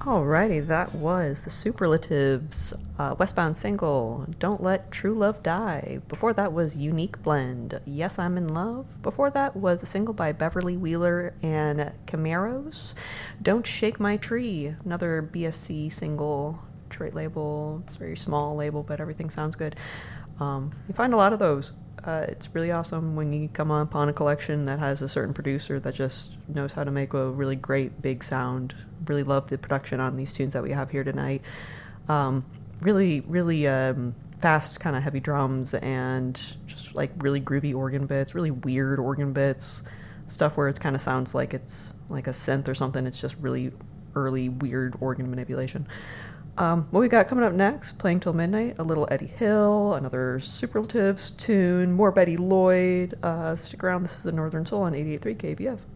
Alrighty, that was the Superlatives Westbound single, Don't Let True Love Die. Before that was Unique Blend, Yes I'm in Love. Before that was a single by Beverly Wheeler and Camaros, Don't Shake My Tree, another BSC single, Detroit label. It's a very small label, but everything sounds good. You find a lot of those. It's really awesome when you come upon a collection that has a certain producer that just knows how to make a really great big sound. Really love the production on these tunes that we have here tonight. Really fast, kind of heavy drums and just like really groovy organ bits, really weird organ bits, stuff where it kind of sounds like it's like a synth or something. It's just really early weird organ manipulation. What we got coming up next, Playing Till Midnight, a little Eddie Hill, another Superlatives tune, more Betty Lloyd. Stick around, this is a Northern Soul on 88.3 KVF.